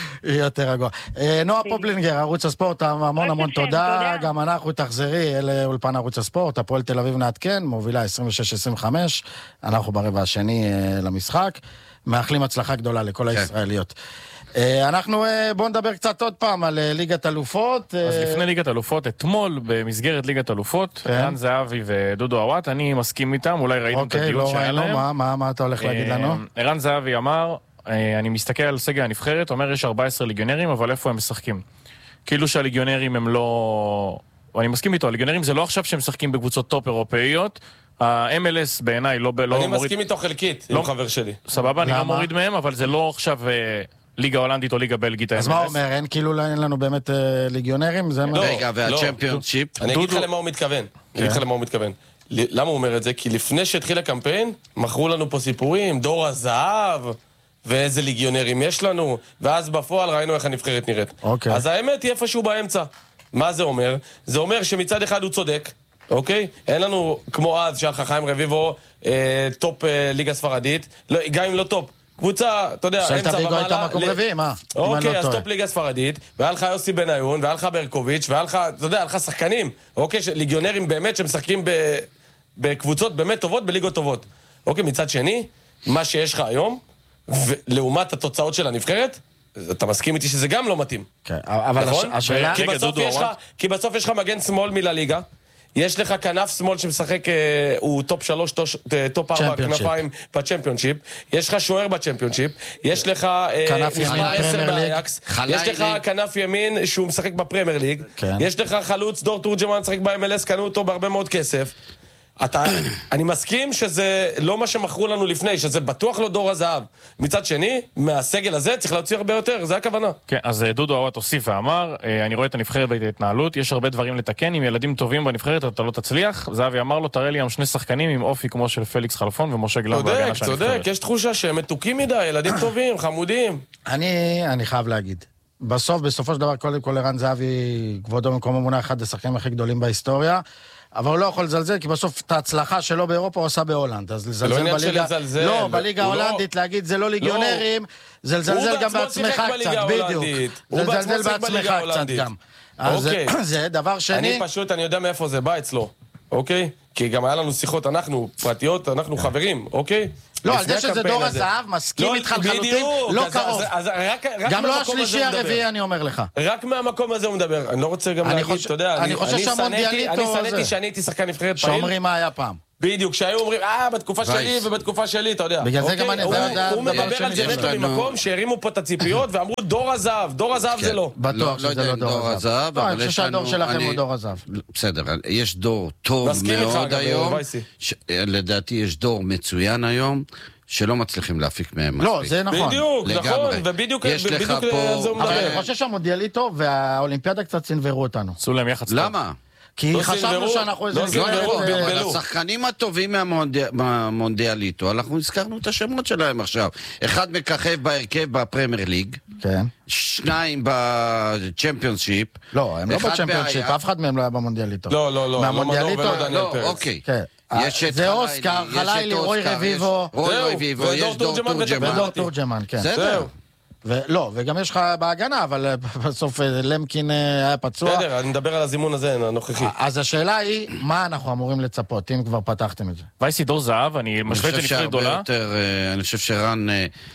יותר רגוע. נועה פופלינגר, ערוץ הספורט, המון תודה. גם אנחנו תחזרי לאולפן ערוץ הספורט, הפועל תל אביב נעדכן, מובילה 26-25, אנחנו ברבע השני למשחק. מאחלים הצלחה גדולה לכל הישראליות. אנחנו בואו נדבר קצת עוד פעם על ליגת אלופות. אז לפני ליגת אלופות, אתמול במסגרת ליגת אלופות, ערן זהבי ודודו עוואט, אני מסכים איתם, אולי ראיתם את הדיון שהיה להם. מה אתה הולך להגיד לנו? ערן זהבי אמר, אני מסתכל על סגל הנבחרת, אומר יש 14 ליגיונרים, אבל איפה הם משחקים? כאילו שהליגיונרים הם לא... אני מסכים איתו, הליגיונרים זה לא עכשיו שהם משחקים בקבוצות טופ אירופאיות, ה-MLS בעיניי לא מוריד... אני מסכים איתו חלקית, עם חבר שלי. סבבה, אני לא מוריד מהם, אבל זה לא עכשיו ליגה הולנדית או ליגה בלגית. אז מה אומר? אין כאילו אין לנו באמת ליגיונרים? רגע, והצ'מפיונשיפ? אני אגיד לך למה הוא מתכוון. למה הוא אומר את זה? כי לפני שהתחיל הקמפיין, מכרו לנו פה סיפורים, דור הזהב, ואיזה ליגיונרים יש לנו, ואז בפועל ראינו איך הנבחרת נראית. אז האמת היא איפשהו באמצע. מה זה אומר? זה אומר שמצד אחד הוא צודק, אוקיי? אין לנו כמו אז שהלכה חיים רביבו טופ ליגה ספרדית, גם אם לא טופ, קבוצה, אתה יודע, אמצע ומעלה. אוקיי, אז טופ ליגה ספרדית, והיה לך יוסי בניון, והיה לך ברקוביץ', והיה לך, אתה יודע, היה לך שחקנים, אוקיי, ליגיונרים באמת שמשחקים בקבוצות באמת טובות, בליגות טובות. אוקיי, מצד שני, מה שיש לך היום, לעומת התוצאות של הנבחרת, אתה מסכים איתי שזה גם לא מתאים. נכון? כי בסוף יש לך מגן שמאל מלליגה, יש לך כנף שמאל שמשחק, הוא טופ 3, טופ 4 כנפיים בצ'מפיונשיפ, יש לך שוער בצ'מפיונשיפ, יש לך מספר 10 באייקס, יש לך כנף ימין שהוא משחק בפרמייר ליג, יש לך חלוץ דור תורג'מן משחק ב-MLS, קנו אותו בהרבה מאוד כסף. אני מסכים שזה לא מה שמכרו לנו לפני, שזה בטוח לא דור הזהב. מצד שני, מהסגל הזה צריך להוציא הרבה יותר, זה הכוונה. כן, אז דודו אוהט הוסיף ואמר, אני רואה את הנבחרת בהתנהלות, יש הרבה דברים לתקן, עם ילדים טובים בנבחרת אתה לא תצליח. זהבי אמר לו, תראה לי עם 2 שחקנים עם אופי כמו של פליקס חלפון ומשה גלם בהגנה של הנבחרת. צודק, יש תחושה שהם מתוקים מדי, ילדים טובים, חמודים. אני חייב להגיד. בסופו של דבר, קודם כל ערן זהבי, כבודו במקום המונח, אחד השחקנים הכי גדולים בהיסטוריה, אבל הוא לא יכול לזלזל, כי בסוף את ההצלחה שלו באירופה הוא עושה בהולנד. אז לזלזל בליגה... לא, בליגה ההולנדית, להגיד זה לא ליגיונרים, זה לזלזל גם בעצמך קצת, בדיוק. זה לזלזל בעצמך קצת גם. אז זה דבר שני... אני יודע מאיפה זה בא אצלו, אוקיי? כי גם היה לנו שיחות, אנחנו פרטיות, אנחנו חברים, אוקיי? לא, על זה שזה דור הזהב, מסכים איתך לחלוטין, לא קרוב. גם לא השלישי הרביעי, אני אומר לך. רק מהמקום הזה הוא מדבר. אני לא רוצה גם להגיד, אתה יודע, אני שנאתי שאני הייתי שחקן נבחרת פעיל. שאומרים מה היה פעם. בדיוק, שהיו אומרים, בתקופה שלי ובתקופה שלי, אתה יודע. בגלל זה גם אני... הוא מדבר על זה נטו ממקום שהרימו פה את הציפיות ואמרו דור הזהב, דור הזהב זה לא. בטוח שזה לא דור הזהב. אני חושב שהדור שלכם הוא דור הזהב. בסדר, יש דור טוב מאוד היום. לדעתי יש דור מצוין היום. שלא מצליחים להפיק מהם מספיק. לא, זה נכון. בדיוק, נכון, ובדיוק על זה הוא מדבר. אבל אני חושב שהמונדיאליטו והאולימפיאדה קצת צנברו אותנו. עשו להם יחד. למה? כי חשבנו שאנחנו איזה... השחקנים הטובים מהמונדיאליטו, אנחנו הזכרנו את השמות שלהם עכשיו. אחד מככב בהרכב בפרמייר ליג. כן. 2 בצ'מפיונשיפ. לא, הם לא בצ'מפיונשיפ, אף אחד מהם לא היה במונדיאליטו. לא. מהמונדיאליטו, לא, אוקיי. זה אוסקר, חלילי, רוי רביבו. יש דור תורג'מן, כן. בסדר. לא, וגם יש לך בהגנה, אבל בסוף למקין היה פצוע. בסדר, אני מדבר על הזימון הזה, הנוכחי. אז השאלה היא, מה אנחנו אמורים לצפות, אם כבר פתחתם את זה? וייסי דור זהב, אני משווה את זה נבחרת גדולה. אני חושב שרן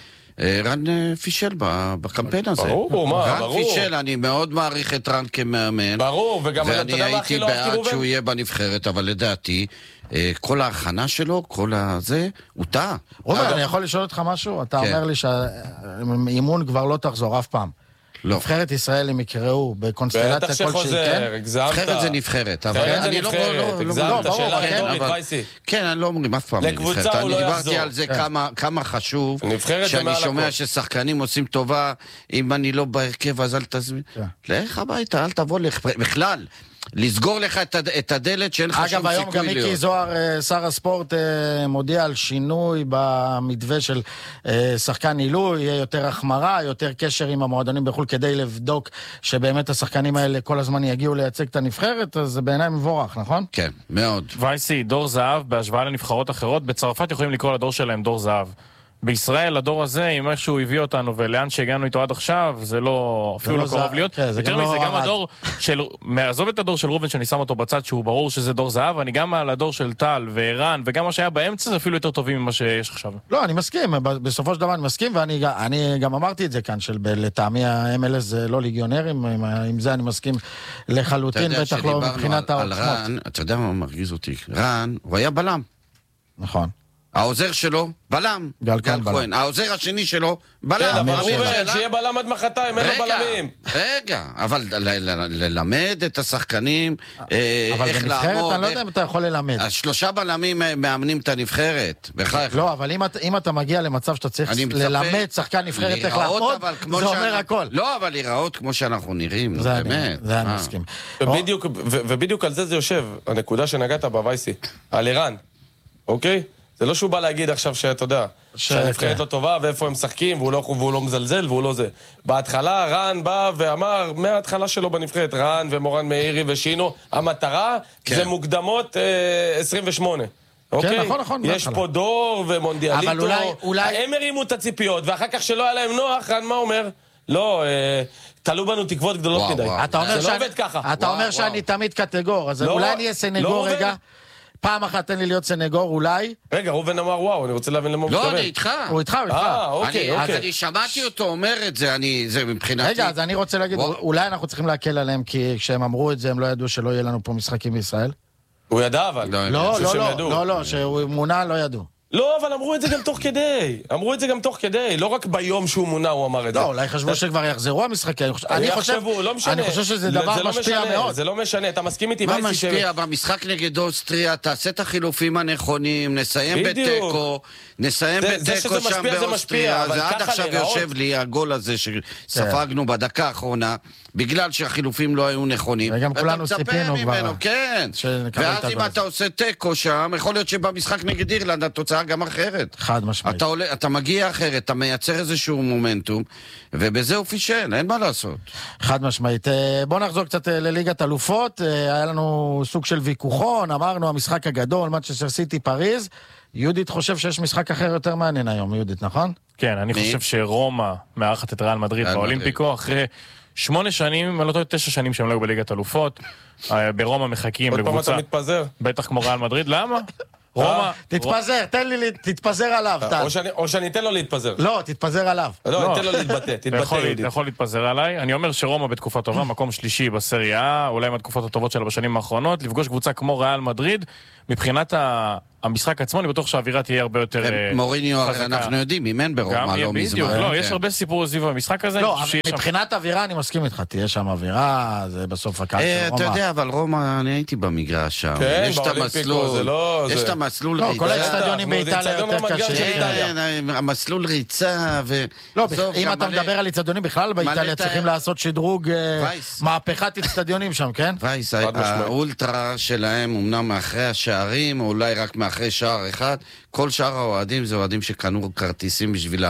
פישל בקמפיין הזה. ברור. רן פישל, אני מאוד מעריך את רן כמאמן. ברור, וגם ואני הייתי בעד שהוא יהיה בנבחרת, אבל לדעתי, כל ההכנה שלו, כל הזה, הוא טעה. רוברט, אני יכול לשאול אותך משהו? אתה אומר לי שהאימון כבר לא תחזור אף פעם. לא. נבחרת ישראל הם יקראו בקונסטלציה כלשהי, כן? נבחרת זה נבחרת, אבל אני לא... כן, אני לא אומרים אף פעם נבחרת. אני דיברתי על זה כמה חשוב, שאני שומע ששחקנים עושים טובה, אם אני לא בהרכב אז אל תזמין. לך הביתה, אל תבוא בכלל. לסגור לך את הדלת שאין לך שום סיכוי להיות. אגב, היום גם מיקי זוהר, שר הספורט, מודיע על שינוי במתווה של שחקן עילוי, יהיה יותר החמרה, יותר קשר עם המועדונים בחו"ל, כדי לבדוק שבאמת השחקנים האלה כל הזמן יגיעו לייצג את הנבחרת, אז זה בעיניי מבורך, נכון? כן, מאוד. וייסי, דור זהב, בהשוואה לנבחרות אחרות, בצרפת יכולים לקרוא לדור שלהם דור זהב. בישראל, הדור הזה, עם איך שהוא הביא אותנו ולאן שהגענו איתו עד עכשיו, זה לא, אפילו לא קרוב להיות. יותר מזה, גם הדור של, מעזוב את הדור של רובן שאני שם אותו בצד, שהוא ברור שזה דור זהב, אני גם על הדור של טל וערן, וגם מה שהיה באמצע, זה אפילו יותר טובים ממה שיש עכשיו. לא, אני מסכים, בסופו של דבר אני מסכים, ואני גם אמרתי את זה כאן, לטעמי ה-MLS זה לא ליגיונרים, עם זה אני מסכים לחלוטין, בטח לא מבחינת העוצמות. אתה יודע מה מרגיז אותי? רן, הוא היה בלם. נכון. העוזר שלו, בלם. גל כהן. העוזר השני שלו, בלם. כן, אבל רובן, שיהיה בלם עד מחרתיים, אין לו בלמים. רגע, אבל ללמד את השחקנים, איך לעמוד. אבל בנבחרת, אני לא יודע אם אתה יכול ללמד. 3 בלמים מאמנים את הנבחרת. לא, אבל אם אתה מגיע למצב שאתה צריך ללמד שחקן נבחרת איך לעמוד, זה אומר הכל. לא, אבל להיראות כמו שאנחנו נראים, באמת. זה אני מסכים. ובדיוק על זה יושב, הנקודה שנגעת בה, וייסי, על ערן, אוקיי? זה לא שהוא בא להגיד עכשיו שאתה יודע, שהנבחרת לא טובה ואיפה הם משחקים והוא לא מזלזל והוא לא זה. בהתחלה רן בא ואמר, מההתחלה שלו בנבחרת, רן ומורן מאירי ושינו, המטרה זה מוקדמות 28. כן, נכון. יש פה דור ומונדיאליטו, הם הרימו את הציפיות, ואחר כך שלא היה להם נוח, רן מה אומר? לא, תלו בנו תקוות גדולות מדי. זה לא עובד ככה. אתה אומר שאני תמיד קטגור, אז אולי אני אהיה סנגור רגע. פעם אחת תן לי להיות סנגור, אולי. רגע, רובן אמר וואו, אני רוצה להבין למה הוא מתכוון. לא, אני איתך. הוא איתך. אוקיי. אז אני שמעתי אותו אומר את זה, זה מבחינתי. רגע, אז אני רוצה להגיד, אולי אנחנו צריכים להקל עליהם, כי כשהם אמרו את זה, הם לא ידעו שלא יהיה לנו פה משחקים בישראל. הוא ידע אבל. לא, שהוא מונה, לא ידעו. לא, אבל אמרו את זה גם תוך כדי. לא רק ביום שהוא מונה הוא אמר את זה. לא, אולי חשבו שכבר יחזרו המשחקים. אני חושב שזה דבר משפיע מאוד. זה לא משנה, אתה מסכים איתי? מה משפיע? במשחק נגד אוסטריה, תעשה את החילופים הנכונים, נסיים בתיקו שם באוסטריה, ועד עכשיו יושב לי הגול הזה שספגנו בדקה האחרונה, בגלל שהחילופים לא היו נכונים. וגם כולנו ציפינו כבר. כן. ואז אם אתה עושה תיקו שם, יכול להיות שבמשחק נגד אירלנד התוצאה גם אחרת. חד משמעית. אתה מגיע אחרת, אתה מייצר איזשהו מומנטום, ובזה הוא פישל, אין מה לעשות. חד משמעית. בוא נחזור קצת לליגת אלופות. היה לנו סוג של ויכוחון, אמרנו המשחק הגדול, מנצ'סטר סיטי פריז. יהודית חושב שיש משחק אחר יותר מעניין היום, יהודית, נכון? כן, אני חושב שרומא מארחת את ריאל מדריד באולימפיקו, אחרי 8 שנים, אני לא טועה 9 שנים שהם לא היו בליגת אלופות. ברומא מחכים עוד פעם אתה מתפזר. בטח כמו ריאל מדריד, למה? רומא... תתפזר, תן לי, תתפזר עליו. או שאני אתן לו להתפזר. לא, תתפזר עליו. לא, תן לו להתבטא, תתבטא יהודית. אתה יכול להתפזר עליי. אני אומר שרומא בתקופה טובה, מקום שלישי בסריה, אולי מהתקופות הטובות שלה בשנים האחרונות, לפגוש קבוצה כמו ריאל מדריד, מבחינת המשחק עצמו, אני בטוח שהאווירה תהיה הרבה יותר חזקה. מוריניו, אנחנו יודעים, אימן ברומא, לא מזמן. לא, יש הרבה סיפור סביב המשחק הזה. לא, מבחינת אווירה אני מסכים איתך, תהיה שם אווירה, זה בסוף הקהל של רומא. אתה יודע, אבל רומא, אני הייתי במגרש שם. כן, יש את המסלול ריצה. כל האצטדיונים באיטליה יותר קשה. כן, המסלול ריצה לא, אם אתה מדבר על אצטדיונים בכלל באיטליה, צריכים לעשות שדרוג מהפכת אצטדיונים שם, כן? וייס, האולטרה שלהם, אמנם מאחרי השערים, או אולי רק מאחרי שער אחד, כל שאר האוהדים זה אוהדים שקנו כרטיסים בשביל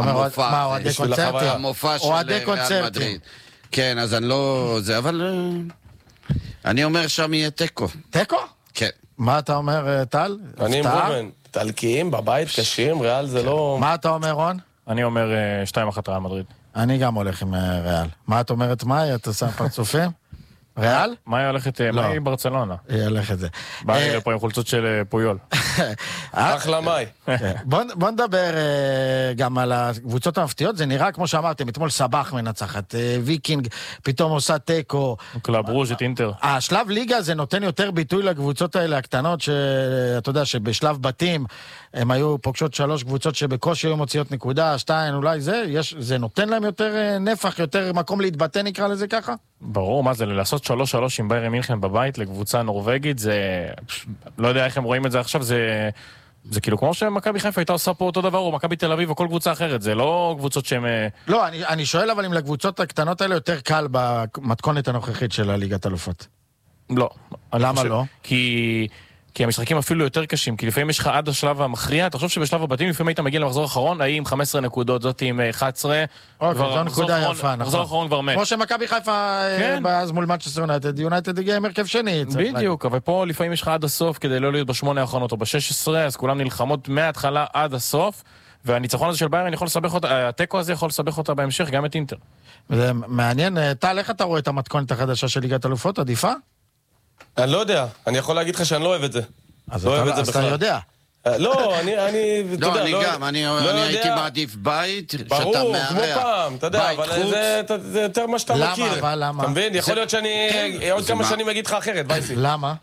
המופע של ריאל מדריד. כן, אז אני לא... זה, אבל... אני אומר שם יהיה תיקו. תיקו? כן. מה אתה אומר, טל? אני עם רובן. טלקיים בבית קשים, ריאל זה לא... מה אתה אומר, רון? אני אומר 2-1 ריאל מדריד. אני גם הולך עם ריאל. מה את אומרת, מאי? אתה שם פרצופים? ריאל? מאי הולכת... מאי ברצלונה. היא הולכת זה. באי לפה עם חולצות של פויול. אחלה מאי. בוא נדבר גם על הקבוצות המפתיעות. זה נראה, כמו שאמרתם, אתמול סבח מנצחת. ויקינג פתאום עושה טקו. קלאב רוז' את אינטר. השלב ליגה זה נותן יותר ביטוי לקבוצות האלה הקטנות, שאתה יודע שבשלב בתים הם היו פוגשות 3 קבוצות שבקושי היו מוציאות נקודה, 2, אולי זה נותן להם יותר נפח, יותר מקום להתבטא, נקרא לזה ככה? ברור, מה זה, לעשות 3-3 עם ביירן מינכן בבית לקבוצה נורווגית, זה... לא יודע איך הם רואים את זה עכשיו, זה כאילו כמו שמכבי חיפה הייתה עושה פה אותו דבר, או מכבי תל אביב או כל קבוצה אחרת, זה לא קבוצות שהם... לא, אני שואל אבל אם לקבוצות הקטנות האלה יותר קל במתכונת הנוכחית של הליגת אלופות. לא. למה לא? כי המשחקים אפילו יותר קשים, כי לפעמים יש לך עד השלב המכריע, אתה חושב שבשלב הבתים לפעמים היית מגיע למחזור האחרון, עם 15 נקודות, זאת עם 11, זו נקודה יפה, מחזור האחרון כבר מת. כמו שמכבי חיפה אז מול מנצ'סטר יונייטד הגיע עם הרכב שני. בדיוק, אבל פה לפעמים יש לך עד הסוף, כדי לא להיות ב8 האחרונות או ב16, אז כולם נלחמות מההתחלה עד הסוף, והניצחון הזה של ביירן יכול לסבך אותה, הטקו הזה יכול לסבך אותה בהמשך, גם את אינטר. זה מעניין, טל, איך אתה רואה את המתכונת החדשה של ליגת אלופות, עדיפה? אני לא יודע, אני יכול להגיד לך שאני לא אוהב את זה. אז אתה יודע. לא, אני גם, אני הייתי מעדיף בית, ברור, כמו פעם, אתה יודע, אבל זה יותר מה שאתה מכיר. למה? אתה מבין? יכול להיות שאני עוד כמה שנים אגיד לך אחרת, וייסי. למה?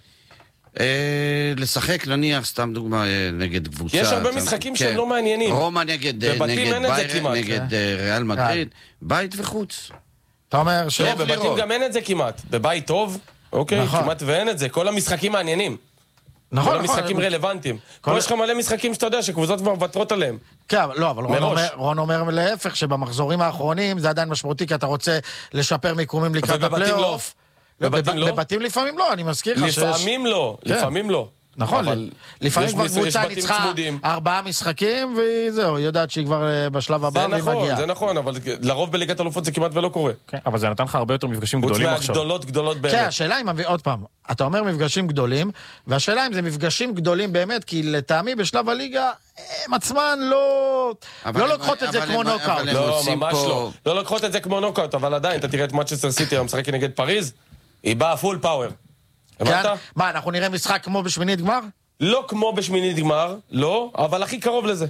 לשחק, נניח, סתם דוגמה, נגד קבוצה. יש הרבה משחקים שהם לא מעניינים. רומא נגד ביירן, נגד ריאל מדריד, בית וחוץ. אתה אומר לא, בבתים גם אין את זה כמעט. בבית טוב, אוקיי, כמעט ואין את זה. כל המשחקים מעניינים. נכון, כל המשחקים רלוונטיים. פה יש לך מלא משחקים שאתה יודע שקבוצות כבר מוותרות עליהם. כן, לא, אבל רון אומר להפך שבמחזורים האחרונים זה עדיין משמעותי, כי אתה רוצה לשפר מיקומים לקראת הפלייאוף. בבתים לפעמים לא, אני מזכיר לך שיש... לפעמים לא. נכון, לפעמים כבר קבוצה ניצחה 4 משחקים, וזהו, היא יודעת שהיא כבר בשלב הבא והיא מגיעה. זה נכון, אבל לרוב בליגת אלופות זה כמעט ולא קורה. אבל זה נתן לך הרבה יותר מפגשים גדולים עכשיו. גדולות באמת. כן, השאלה אם, עוד פעם, אתה אומר מפגשים גדולים, והשאלה אם זה מפגשים גדולים באמת, כי לטעמי בשלב הליגה, הם עצמן לא לוקחות את זה כמו נוקאוט. לא, ממש לא. לא לוקחות את זה כמו נוקאוט, אבל עדיין, אתה תראה את מנצ'סטר סיטי, היום משחק נגד פריז, היא באה פול פאוור. מה, אנחנו נראה משחק כמו בשמינית גמר? לא כמו בשמינית גמר, לא, אבל הכי קרוב לזה.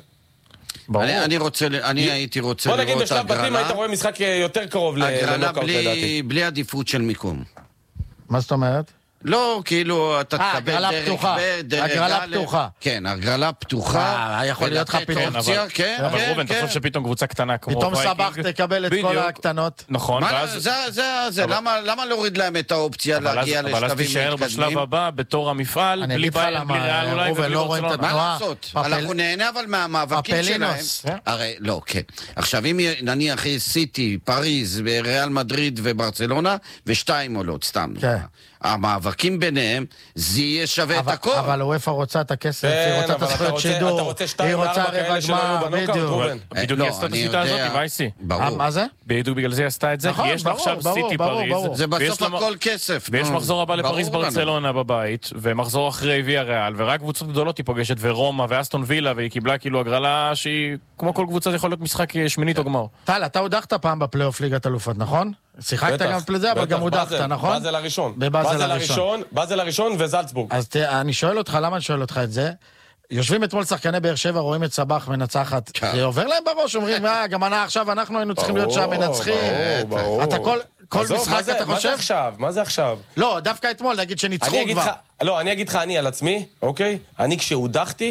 אני הייתי רוצה לראות בוא נגיד, בשלב בתים היית רואה משחק יותר קרוב לנוקאוט לדעתי. בלי עדיפות של מיקום. מה זאת אומרת? לא, כאילו, אתה תקבל הגרלה פתוחה. הגרלה פתוחה. כן, הגרלה פתוחה. יכול להיות לך פתאום. כן, אבל רובן, תחשוב שפתאום קבוצה קטנה כמו פתאום סבח תקבל את כל הקטנות. נכון, זה, למה להוריד להם את האופציה להגיע לשלבים אבל אז תישאר בשלב הבא, בתור המפעל, בלי בעיה, בלי ריאל אולי, ובלי ברצלונה. מה לעשות? אנחנו נהנה אבל מהמאבקים שלהם. הרי, לא, כן. עכשיו, אם נניח סיטי, פריז, ריאל מדריד וברצלונה, ושתיים עולות, סתם. המאבקים ביניהם, זה יהיה שווה את הכל. אבל אופה רוצה את הכסף, היא רוצה את הזכויות שידור, היא רוצה רבע גמר, בדיוק. בדיוק היא עשתה את השיטה הזאת, וייסי. מה זה? בדיוק בגלל זה היא עשתה את זה, כי יש לה עכשיו סיטי פריז. זה בסוף הכל כסף. ויש מחזור הבא לפריז ברצלונה בבית, ומחזור אחרי ויה ריאל, ורק קבוצות גדולות היא פוגשת, ורומא ואסטון וילה, והיא קיבלה כאילו הגרלה שהיא, כמו כל קבוצה, יכול להיות משחק שמינית או גמר. טל, אתה הודחת פעם בפלייאוף ליגת אלופות, נכון? שיחקת גם פלזה, אבל גם הודחת, נכון? באזל הראשון. באזל הראשון וזלצבורג. אז אני שואל אותך, למה אני שואל אותך את זה? יושבים אתמול שחקני באר שבע, רואים את סבח מנצחת, זה עובר להם בראש, אומרים, גם עכשיו אנחנו היינו צריכים להיות שם מנצחים. אתה כל משחק אתה חושב? מה זה עכשיו? לא, דווקא אתמול, להגיד שניצחו כבר. לא, אני אגיד לך, אני על עצמי, אוקיי? אני כשהודחתי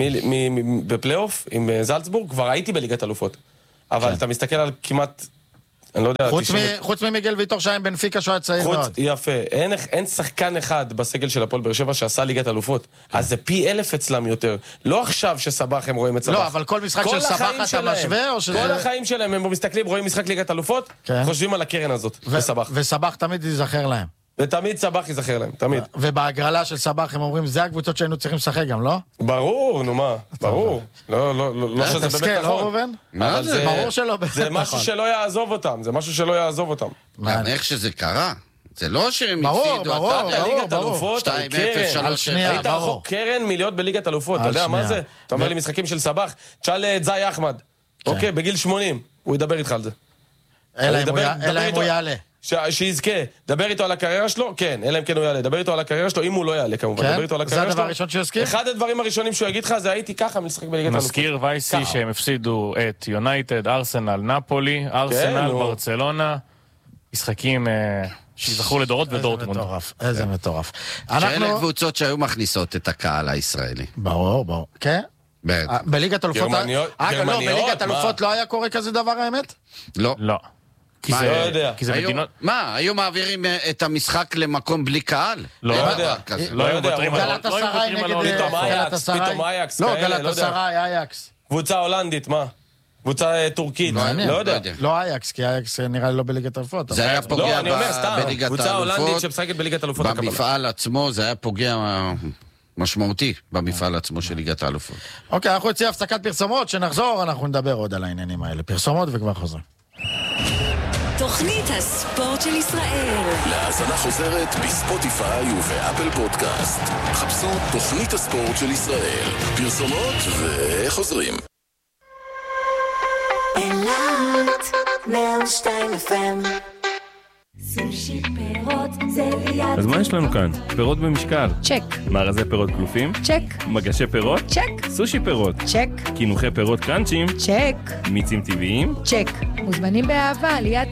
בפלייאוף עם זלצבורג, כבר הייתי בליגת אלופות. אבל אתה מסתכל על כמעט... אני לא יודע... חוץ ממיגל ויטור שהיה עם בנפיקה שהוא היה צעיר מאוד. יפה. אין שחקן אחד בסגל של הפועל באר שבע שעשה ליגת אלופות. אז זה פי 1000 אצלם יותר. לא עכשיו שסבח הם רואים את סבח. לא, אבל כל משחק של סבח אתה משווה או שזה... כל החיים שלהם הם מסתכלים, רואים משחק ליגת אלופות, חושבים על הקרן הזאת, בסבח. וסבח תמיד ייזכר להם. ותמיד סבח ייזכר להם, תמיד. ובהגרלה של סבח הם אומרים, זה הקבוצות שהיינו צריכים לשחק גם, לא? ברור, נו מה, ברור. לא שזה באמת נכון. מה זה? ברור שלא באמת נכון. זה משהו שלא יעזוב אותם, זה משהו שלא יעזוב אותם. איך שזה קרה? זה לא שהם הפסידו, ברור. ליגת אלופות, היית רחוק קרן מלהיות בליגת אלופות, אתה יודע מה זה? אתה אומר לי משחקים של סבח, תשאל את זי אחמד, אוקיי, בגיל 80, הוא ידבר איתך על זה. אלא אם הוא יעלה. שיזכה, דבר איתו על הקריירה שלו, כן, אלא אם כן הוא יעלה, דבר איתו על הקריירה שלו, אם הוא לא יעלה כמובן, דבר איתו על הקריירה שלו. זה הדבר הראשון שיזכיר? אחד הדברים הראשונים שהוא יגיד לך זה הייתי ככה משחק בליגת אלופות. מזכיר וייסי שהם הפסידו את יונייטד, ארסנל, נפולי, ארסנל, ברצלונה, משחקים שיזכרו לדורות ודורטמונד. איזה מטורף. שאלה קבוצות שהיו מכניסות את הקהל הישראלי. ברור. כן? בליגת אלופות... בליגת אלופות לא היה קורה כזה דבר האמת? לא. כי זה מדינות... מה, היו מעבירים את המשחק למקום בלי קהל? לא יודע. לא היו מוותרים על... גלת הסראי נגד פתאום אייקס. לא, גלת הסראי, אייקס. קבוצה הולנדית, מה? קבוצה טורקית. לא יודע. לא אייקס, כי אייקס נראה לי לא בליגת אלופות. זה היה פוגע בליגת האלופות. קבוצה הולנדית שמשחקת בליגת אלופות. במפעל עצמו זה היה פוגע... משמעותי במפעל עצמו של ליגת האלופות. אוקיי, אנחנו יוצאים הפסקת פרסומות, שנחזור, אנחנו נדבר עוד על העניינים האלה. פרסומות וכבר חוזרים. תוכנית הספורט של ישראל. להאזנה חוזרת בספוטיפיי ובאפל פודקאסט. חפשו תוכנית הספורט של ישראל. פרסומות וחוזרים. אילת 102 FM. סושי פירות זה ליד. אז מה יש לנו כאן? פירות במשקל. צ'ק. מארזי פירות קלופים. צ'ק. מגשי פירות. צ'ק. סושי פירות. צ'ק. קינוחי פירות קראנצ'ים. צ'ק. מיצים טבעיים. צ'ק. מוזמנים באהבה ליד